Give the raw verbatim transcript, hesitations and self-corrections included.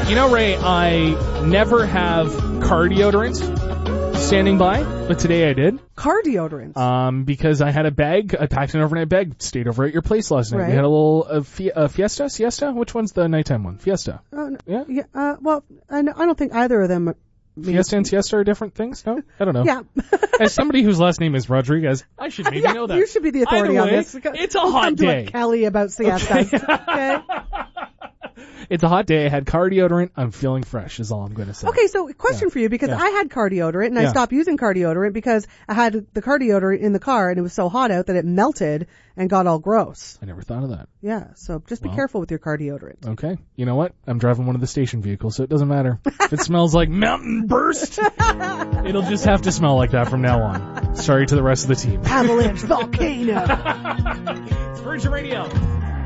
You know, Ray, I never have car deodorant standing by, but today I did. Car deodorant? Um, because I had a bag, I packed an overnight bag, stayed over at your place last night. Right. We had a little uh, fie- uh, Fiesta? Siesta? Which one's the nighttime one? Fiesta. Uh, no, Yeah? yeah uh, well, I, I don't think either of them... mean- Fiesta and siesta are different things? No? I don't know. Yeah. As somebody whose last name is Rodriguez, I should maybe yeah, know that. You should be the authority Either way, on this. It's a Don't hot come day. To a Kelly about siestas. Okay. It's a hot day. I had car deodorant. I'm feeling fresh is all I'm going to say. Okay, so question Yeah. for you, because Yeah. I had car deodorant and Yeah. I stopped using car deodorant because I had the car deodorant in the car and it was so hot out that it melted and got all gross. I never thought of that. Yeah, so just be Well. careful with your car deodorant. Okay. You know what? I'm driving one of the station vehicles, so it doesn't matter. If it smells like mountain burst, it'll just have to smell like that from now on. Sorry to the rest of the team. Avalanche volcano. It's Virgin Radio.